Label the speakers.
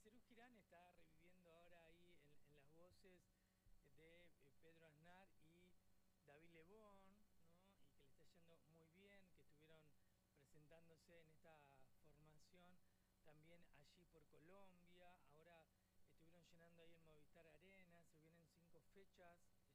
Speaker 1: Serú Girán está reviviendo ahora ahí en las voces de Pedro Aznar y David Lebón, ¿no? Y que le está yendo muy bien, que estuvieron presentándose en esta formación también allí por Colombia. Ahora estuvieron llenando ahí el Movistar Arena, se vienen 5 fechas